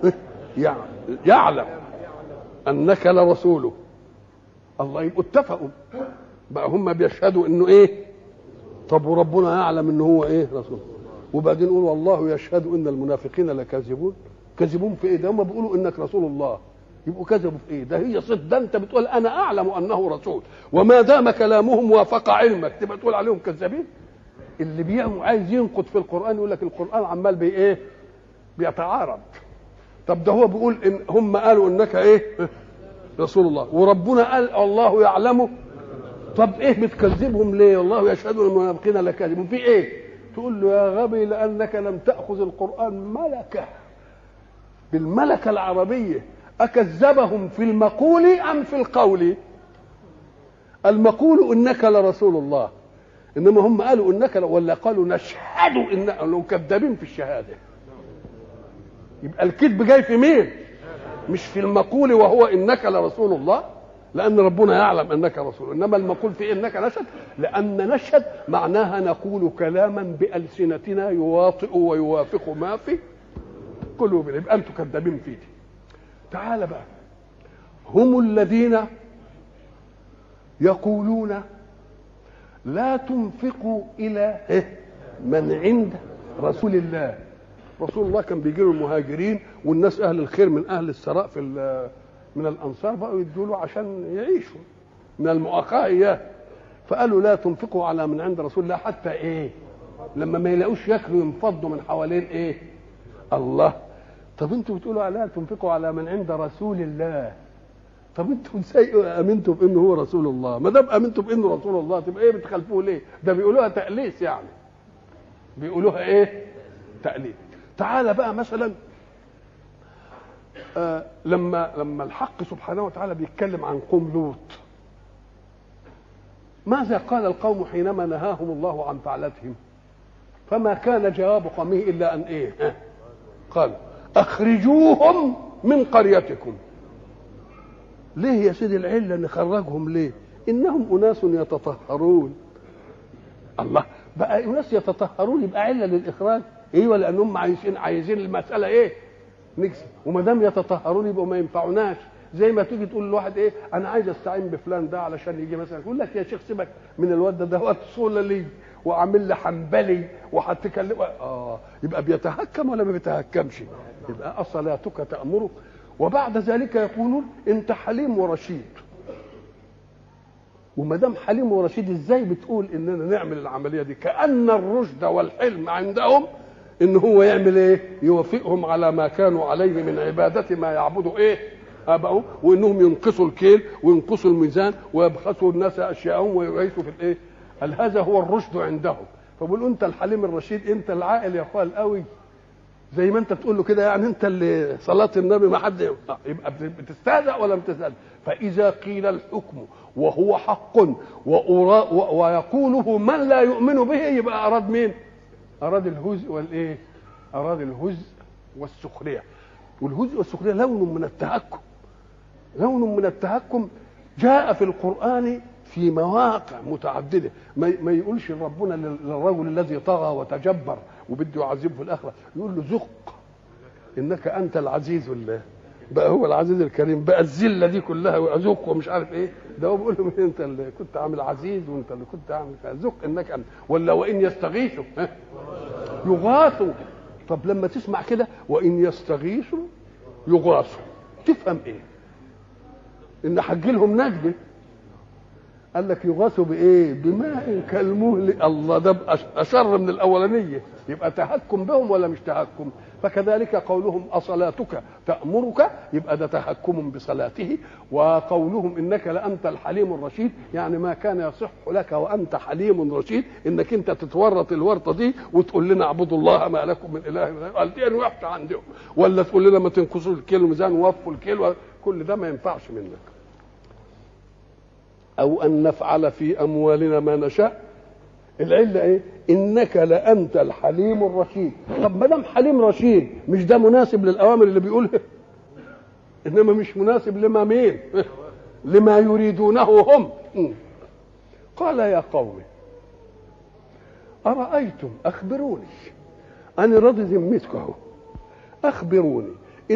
يعلم انك لرسوله. الله، يبقوا اتفقوا بقى، هم بيشهدوا انه ايه؟ طب وربنا يعلم انه هو ايه؟ رسول. وبعدين يقول والله يشهد ان المنافقين لكاذبون. كاذبون في ايه؟ ده هم بيقولوا انك رسول الله، يبقوا كذبوا في ايه؟ ده هي صدق. ده انت بتقول انا اعلم انه رسول، وما دام كلامهم وافق علمك تبقى تقول عليهم كذابين؟ اللي بيعمل عايز ينقد في القران يقول لك القران عمال بايه؟ بيتعارض. طب ده هو بيقول ان هم قالوا انك ايه؟ رسول الله، وربنا قال الله يعلمه. طب ايه بتكذبهم ليه؟ والله يشهد ان المنافقين لكاذبون في ايه؟ تقول له يا غبي لانك لم تاخذ القران ملكه بالملكه العربيه. اكذبهم في المقول ام في القول؟ المقول انك لرسول الله، انما هم قالوا انك ولا قالوا نشهد ان كذابين في الشهاده. يبقى الكذب جاي في مين؟ مش في المقول وهو انك لرسول الله، لان ربنا يعلم انك رسول. انما المقول في انك نشهد، لان نشهد معناها نقول كلاما بالسنتنا يواطئ ويوافق ما في قلوبنا. يبقى انتم كذابين فيه. تعال بقى، هم الذين يقولون لا تنفقوا الى من عند رسول الله. رسول الله كان بيجي له المهاجرين والناس اهل الخير من اهل الثراء من الانصار بقوا يدوا له عشان يعيشوا من المؤاخاه اياه. فقالوا لا تنفقوا على من عند رسول الله حتى ايه؟ لما ما يلاقوش ياكلوا ينفضوا من حوالين ايه؟ الله. طب انتوا بتقولوا لا تنفقوا على من عند رسول الله، طب انتوا ازاي امنتوا بانه هو رسول الله؟ ما دام امنتوا بانه رسول الله تبقى ايه بتخالفوه ليه؟ ده بيقولوها تأليس، يعني بيقولوها ايه؟ تأليس. تعال بقى مثلا لما الحق سبحانه وتعالى بيتكلم عن قوم لوط، ماذا قال القوم حينما نهاهم الله عن فعلتهم؟ فما كان جواب قومه الا ان ايه؟ قال اخرجوهم من قريتكم. ليه يا سيدي العله نخرجهم ليه؟ انهم اناس يتطهرون. الله، بقى اناس يتطهرون يبقى عله للاخراج؟ ايوه، لانهم عايزين المساله ايه؟ نكسب. وما دام يتطهرون يبقوا ما ينفعوناش. زي ما تيجي تقول لواحد ايه؟ انا عايز استعين بفلان ده علشان يجي مثلا، يقول لك يا شيخ سيبك من الواد ده وقت صوله لي وعامل لي حنبلي وهتكلم. يبقى بيتهكم ولا ما بيتهكمش؟ يبقى اصلاتك تامرك. وبعد ذلك يقولون انت حليم ورشيد. وما دام حليم ورشيد ازاي بتقول اننا نعمل العمليه دي؟ كأن الرشد والحلم عندهم ان هو يعمل ايه؟ يوافقهم على ما كانوا عليه من عباده ما يعبدوا ايه؟ ابائهم، وانهم ينقصوا الكيل وينقصوا الميزان ويبخسوا الناس اشياءهم ويعيشوا في الايه؟ هذا هو الرشد عندهم. فبقول انت الحليم الرشيد، انت العاقل يا اخويا القوي، زي ما انت بتقول له كده، يعني انت اللي صلاه النبي ما حد يبقى بتستهزأ ولا بتستهزأ؟ فاذا قيل الحكم وهو حق ويقوله من لا يؤمن به، يبقى اراد مين؟ اراد الهزء والايه؟ اراد الهزء والسخريه. والهزء والسخريه لون من التهكم، لون من التهكم جاء في القرآن في مواقع متعدده. ما يقولش ربنا للرجل الذي طغى وتجبر وبده يعذبه في الاخره، يقول له ذق انك انت العزيز بقى هو العزيز الكريم، بقى الذله دي كلها وذق ومش عارف ايه. ده هو بيقول له انت اللي كنت عامل عزيز وانت اللي كنت عامل ذق انك انت. ولا وان يستغيثوا يغاثوا. طب لما تسمع كده وان يستغيثوا يغاثوا تفهم ايه؟ ان حج لهم نجده. قال لك يغاثوا بايه؟ بماء كالمهل. الله، ده اشر من الاولانيه. يبقى تهكم بهم ولا مش تهكم؟ فكذلك قولهم اصلاتك تامرك، يبقى ده تهكم بصلاته. وقولهم انك لانت الحليم الرشيد، يعني ما كان يصح لك وانت حليم رشيد انك انت تتورط الورطه دي وتقول لنا اعبدوا الله ما لكم من اله غيره. قال دي وحشه عندهم. ولا تقول لنا ما تنقصوا الكيل والميزان ووفوا الكيل. كل ده ما ينفعش منك. او ان نفعل في اموالنا ما نشاء. العله ايه؟ انك لانت الحليم الرشيد. طب ما دام حليم رشيد، مش ده مناسب للاوامر اللي بيقولها؟ انما مش مناسب لما مين؟ لما يريدونه هم. قال يا قوم ارايتم، اخبروني، انا راضي ذمتكم اهو، اخبروني